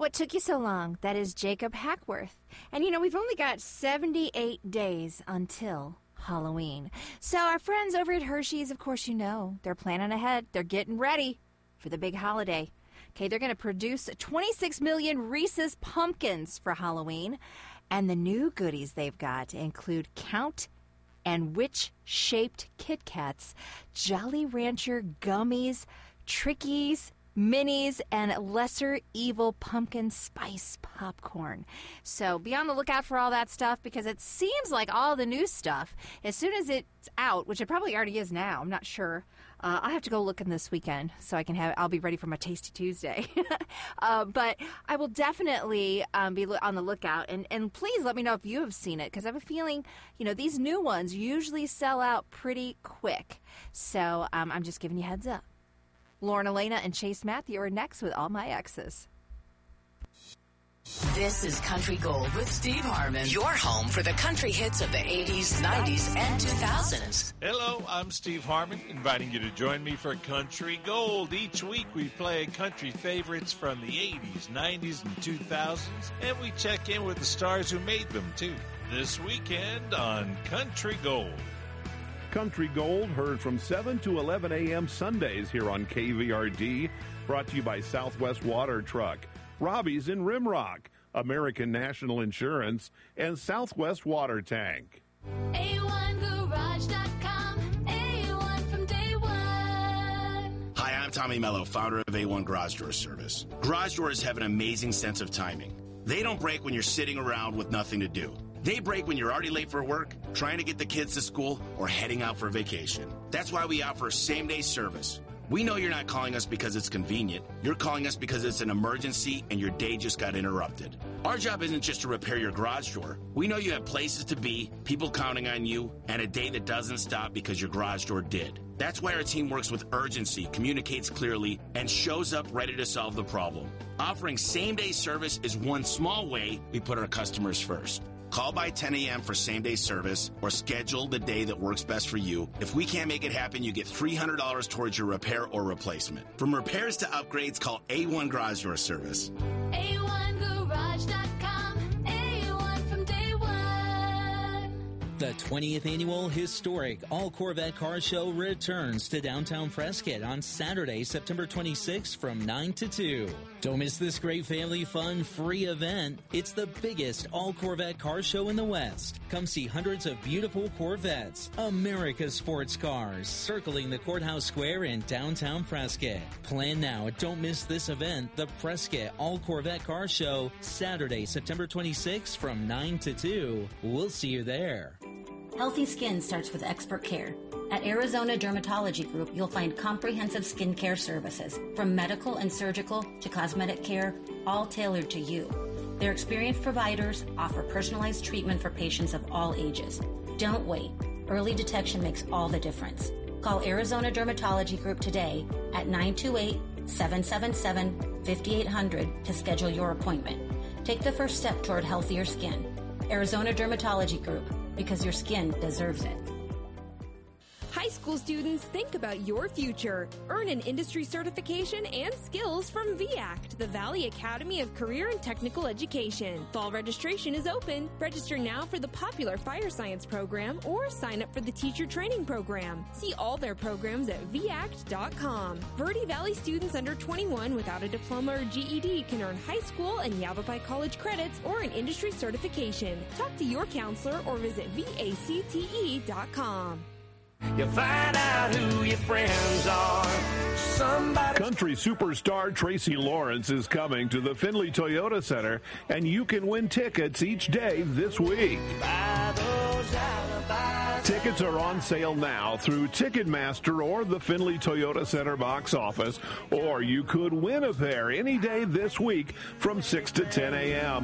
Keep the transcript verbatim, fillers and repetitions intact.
What took you so long? That is Jacob Hackworth. And, you know, we've only got seventy-eight days until Halloween. So our friends over at Hershey's, of course, you know, they're planning ahead. They're getting ready for the big holiday. Okay, they're going to produce twenty-six million Reese's Pumpkins for Halloween. And the new goodies they've got include Count and Witch-shaped Kit Kats, Jolly Rancher gummies, Trickies, minis, and Lesser Evil pumpkin spice popcorn. So be on the lookout for all that stuff, because it seems like all the new stuff, as soon as it's out, which it probably already is now, I'm not sure. Uh, I'll have to go looking this weekend so I can have. I'll be ready for my Tasty Tuesday. uh, but I will definitely um, be on the lookout, and and please let me know if you have seen it, because I have a feeling, you know, these new ones usually sell out pretty quick. So um, I'm just giving you a heads up. Lauren Elena and Chase Matthew are next with All My Exes. This is Country Gold with Steve Harmon, your home for the country hits of the eighties, nineties, and two thousands. Hello, I'm Steve Harmon, inviting you to join me for Country Gold. Each week we play country favorites from the eighties, nineties, and two thousands, and we check in with the stars who made them, too. This weekend on Country Gold. Country Gold, heard from seven to eleven a.m. Sundays here on K V R D. Brought to you by Southwest Water Truck, Robbie's in Rimrock, American National Insurance, and Southwest Water Tank. A one garage dot com, A one from day one. Hi, I'm Tommy Mello, founder of A one Garage Door Service. Garage doors have an amazing sense of timing. They don't break when you're sitting around with nothing to do. They break when you're already late for work, trying to get the kids to school, or heading out for vacation. That's why we offer same-day service. We know you're not calling us because it's convenient. You're calling us because it's an emergency and your day just got interrupted. Our job isn't just to repair your garage door. We know you have places to be, people counting on you, and a day that doesn't stop because your garage door did. That's why our team works with urgency, communicates clearly, and shows up ready to solve the problem. Offering same-day service is one small way we put our customers first. Call by ten a.m. for same-day service or schedule the day that works best for you. If we can't make it happen, you get three hundred dollars towards your repair or replacement. From repairs to upgrades, call A one Garage Door Service. A one garage dot com, A one from day one. The twentieth Annual Historic All Corvette Car Show returns to downtown Prescott on Saturday, September twenty-sixth from nine to two. Don't miss this great family fun free event. It's the biggest all Corvette car show in the West. Come see hundreds of beautiful Corvettes, America's sports cars, circling the Courthouse Square in downtown Prescott. Plan now. Don't miss this event, the Prescott All Corvette Car Show, Saturday, September twenty-sixth from nine to two. We'll see you there. Healthy skin starts with expert care. At Arizona Dermatology Group, you'll find comprehensive skincare services, from medical and surgical to cosmetic care, all tailored to you. Their experienced providers offer personalized treatment for patients of all ages. Don't wait. Early detection makes all the difference. Call Arizona Dermatology Group today at nine two eight, seven seven seven, five eight zero zero to schedule your appointment. Take the first step toward healthier skin. Arizona Dermatology Group, because your skin deserves it. High school students, think about your future. Earn an industry certification and skills from V A C T, the Valley Academy of Career and Technical Education. Fall registration is open. Register now for the popular Fire Science program or sign up for the Teacher Training program. See all their programs at V A C T dot com. Verde Valley students under twenty-one without a diploma or G E D can earn high school and Yavapai College credits or an industry certification. Talk to your counselor or visit V A C T E dot com. You find out who your friends are. Somebody. Country superstar Tracy Lawrence is coming to the Findlay Toyota Center, and you can win tickets each day this week. Tickets are on sale now through Ticketmaster or the Findlay Toyota Center box office, or you could win a pair any day this week from six to ten a.m.